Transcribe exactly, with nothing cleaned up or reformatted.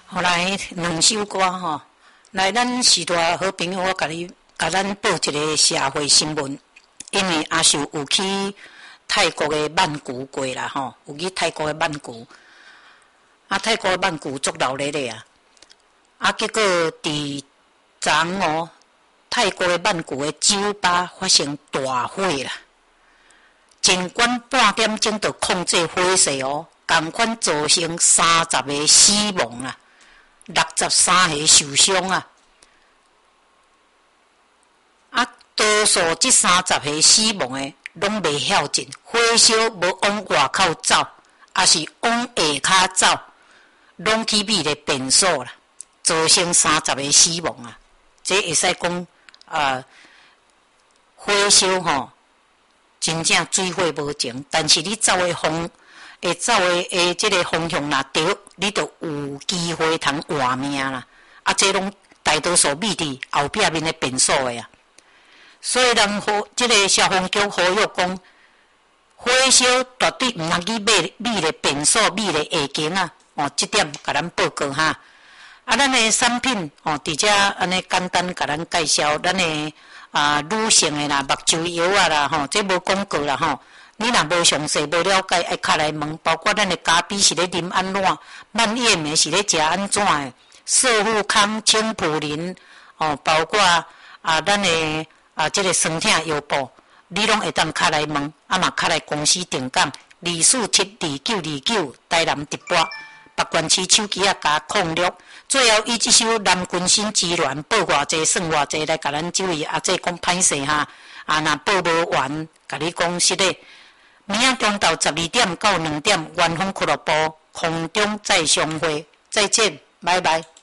后来两首歌吼，来咱时代好朋友，我甲你甲咱报一个社会新闻，因为阿秀有去泰国的曼谷过啦吼，有去泰国的曼谷，啊泰国的曼谷足闹热的啊，啊结果伫昨昏哦，泰国的曼谷的酒吧发生大火啦，警官半点钟就控制火势哦，共款造成三十个死亡啊。六十三个受伤啊！啊，多数这三十个死亡的拢袂晓紧，火烧无往外口走，也是往下骹走，拢去米咧变数啦，造成三十个死亡啊！这会使讲啊，火烧吼，真正水火无情，但是你走的方。会走的诶，即个方向若对，你就有机会通活命啦。啊，这拢大多数秘伫后壁面的变数的啊。所以人呼即个消防局呼吁讲，火烧绝对毋通去买米的变数、米的下境啊。哦，即点甲咱报告哈。啊，咱的产品哦，伫遮安尼简单甲咱介绍，咱的啊女性的啦、目睭油啊啦，吼，这无广告啦吼。你若无详细、无了解，爱敲来问，包括咱的咖啡是咧啉安怎，蔓越莓是咧食安怎的，瘦富康、青普林，哦，包括啊，咱的啊，即、这个酸痛药布，你拢会当敲来问，啊嘛敲来公司定岗，二四七二九二九，台南直播，北关市手机啊加控录，最后以即首南军新资源报偌济算偌济来甲咱这位啊，这讲歹势哈，啊若报无完，甲你讲实咧。明仔中昼十二点到两点，元丰俱乐部空中再相会，再见，拜拜。